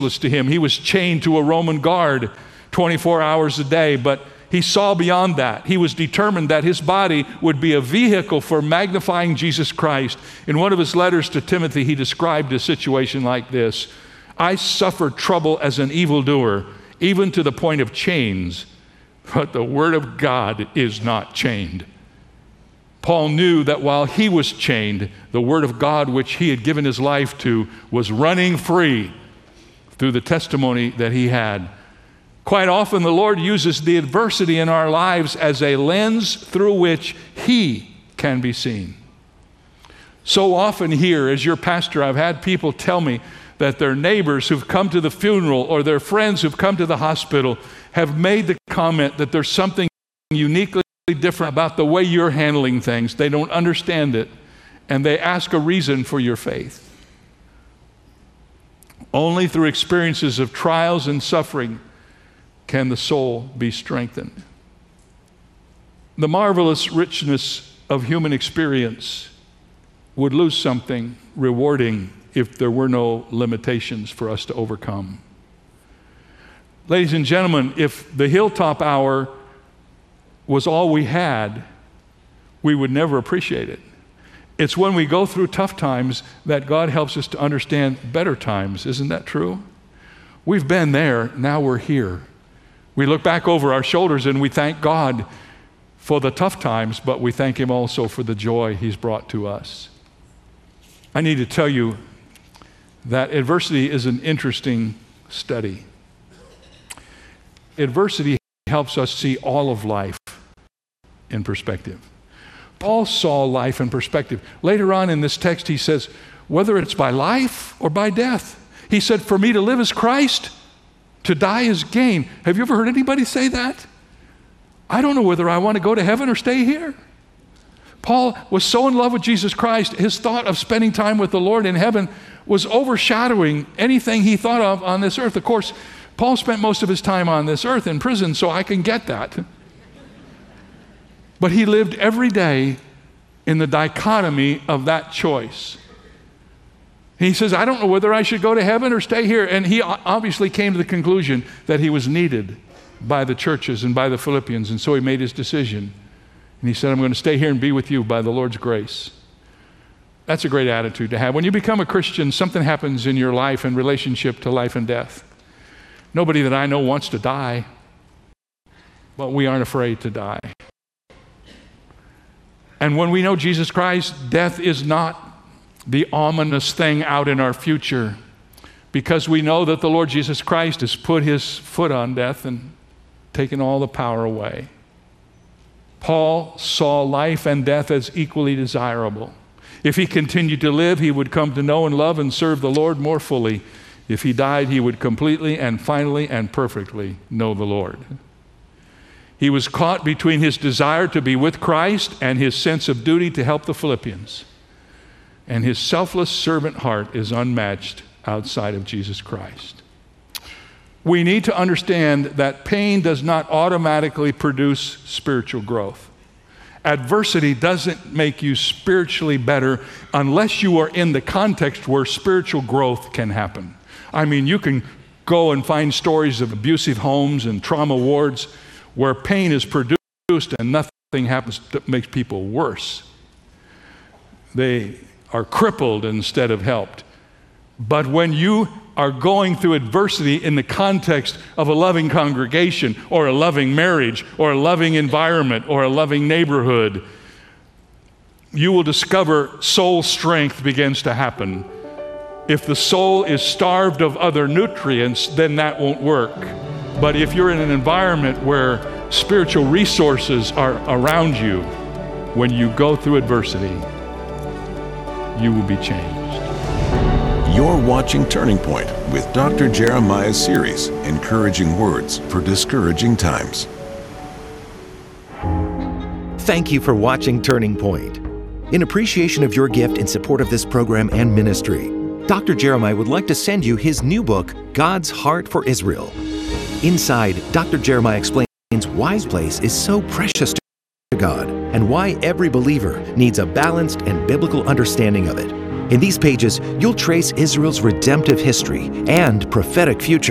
to him. He was chained to a Roman guard 24 hours a day, but he saw beyond that. He was determined that his body would be a vehicle for magnifying Jesus Christ. In one of his letters to Timothy, he described a situation like this: I suffered trouble as an evildoer, even to the point of chains, but the word of God is not chained. Paul knew that while he was chained, the word of God, which he had given his life to, was running free through the testimony that he had. Quite often, the Lord uses the adversity in our lives as a lens through which he can be seen. So often here, as your pastor, I've had people tell me that their neighbors who've come to the funeral or their friends who've come to the hospital have made the comment that there's something uniquely different about the way you're handling things. They don't understand it, and they ask a reason for your faith. Only through experiences of trials and suffering can the soul be strengthened. The marvelous richness of human experience would lose something rewarding if there were no limitations for us to overcome. Ladies and gentlemen, if the hilltop hour was all we had, we would never appreciate it. It's when we go through tough times that God helps us to understand better times. Isn't that true? We've been there, now we're here. We look back over our shoulders and we thank God for the tough times, but we thank Him also for the joy He's brought to us. I need to tell you that adversity is an interesting study. Adversity helps us see all of life in perspective. Paul saw life in perspective. Later on in this text, he says, whether it's by life or by death. He said, for me to live is Christ, to die is gain. Have you ever heard anybody say that? I don't know whether I want to go to heaven or stay here. Paul was so in love with Jesus Christ, his thought of spending time with the Lord in heaven was overshadowing anything he thought of on this earth. Of course, Paul spent most of his time on this earth in prison, so I can get that. But he lived every day in the dichotomy of that choice. He says, I don't know whether I should go to heaven or stay here. And he obviously came to the conclusion that he was needed by the churches and by the Philippians, and so he made his decision. And he said, I'm going to stay here and be with you by the Lord's grace. That's a great attitude to have. When you become a Christian, something happens in your life in relationship to life and death. Nobody that I know wants to die, but we aren't afraid to die. And when we know Jesus Christ, death is not the ominous thing out in our future, because we know that the Lord Jesus Christ has put His foot on death and taken all the power away. Paul saw life and death as equally desirable. If he continued to live, he would come to know and love and serve the Lord more fully. If he died, he would completely and finally and perfectly know the Lord. He was caught between his desire to be with Christ and his sense of duty to help the Philippians. And his selfless servant heart is unmatched outside of Jesus Christ. We need to understand that pain does not automatically produce spiritual growth. Adversity doesn't make you spiritually better unless you are in the context where spiritual growth can happen. I mean, you can go and find stories of abusive homes and trauma wards where pain is produced and nothing happens that makes people worse. They are crippled instead of helped. But when you are going through adversity in the context of a loving congregation or a loving marriage or a loving environment or a loving neighborhood, you will discover soul strength begins to happen. If the soul is starved of other nutrients, then that won't work. But if you're in an environment where spiritual resources are around you, when you go through adversity, you will be changed. You're watching Turning Point with Dr. Jeremiah's series, Encouraging Words for Discouraging Times. Thank you for watching Turning Point. In appreciation of your gift in support of this program and ministry, Dr. Jeremiah would like to send you his new book, God's Heart for Israel. Inside, Dr. Jeremiah explains why his place is so precious to God and why every believer needs a balanced and biblical understanding of it. In these pages, you'll trace Israel's redemptive history and prophetic future.